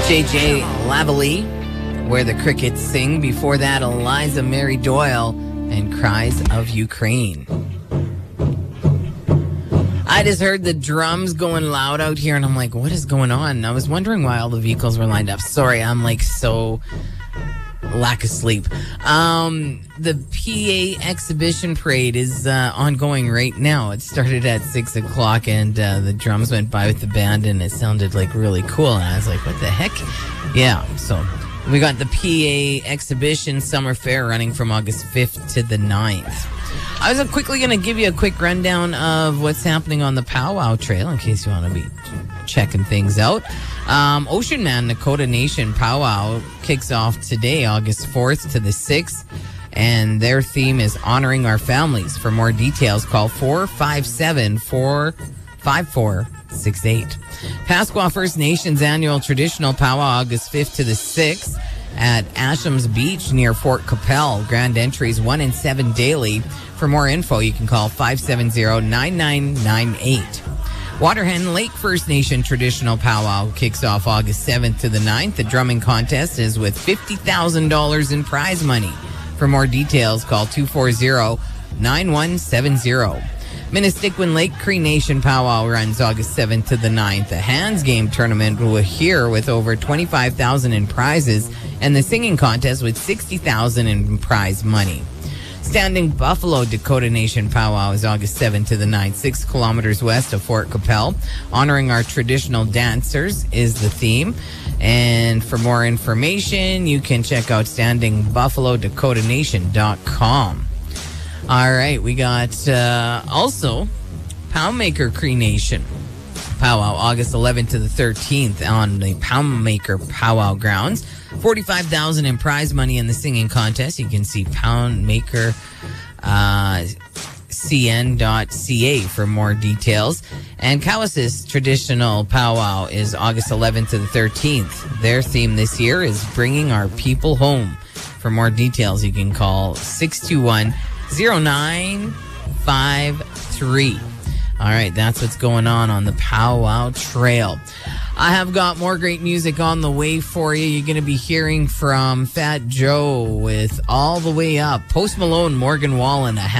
J.J. Lavalley, Where the Crickets Sing. Before that, Eliza Mary Doyle and Cries of Ukraine. I just heard the drums going loud out here, and I'm like, what is going on? And I was wondering why all the vehicles were lined up. Sorry, I'm like so lack of sleep. The PA exhibition parade is ongoing right now. It started at 6 o'clock, and the drums went by with the band, and it sounded like really cool. And I was like, what the heck? Yeah, so we got the PA exhibition summer fair running from August 5th to the 9th. I was quickly going to give you a quick rundown of what's happening on the Powwow Trail in case you want to be checking things out. Ocean Man Nakota Nation Powwow kicks off today, August 4th to the 6th, and their theme is Honoring Our Families. For more details, call 457-454-68. Pasqua First Nations Annual Traditional Powwow, August 5th to the 6th at Asham's Beach near Fort Capel. Grand entries 1 and 7 daily. For more info, you can call 570-9998. Waterhen Lake First Nation Traditional Powwow kicks off August 7th to the 9th. The drumming contest is with $50,000 in prize money. For more details, call 240-9170. Minnestickwin Lake Cree Nation Powwow runs August 7th to the 9th. A hands game tournament will here with over $25,000 in prizes, and the singing contest with $60,000 in prize money. Standing Buffalo Dakota Nation Powwow is August 7th to the 9th, 6 kilometers west of Fort Capel. Honoring our traditional dancers is the theme. And for more information, you can check out standingbuffalodakotanation.com. All right, we got also Poundmaker Cree Nation Powwow, August 11th to the 13th on the Poundmaker Powwow grounds. $45,000 in prize money in the singing contest. You can see poundmakercn.ca for more details. And Cowessess Traditional Powwow is August 11th to the 13th. Their theme this year is Bringing Our People Home. For more details, you can call 621-0953. All right, that's what's going on the Powwow Trail. I have got more great music on the way for you. You're going to be hearing from Fat Joe with All the Way Up, Post Malone, Morgan Wallen,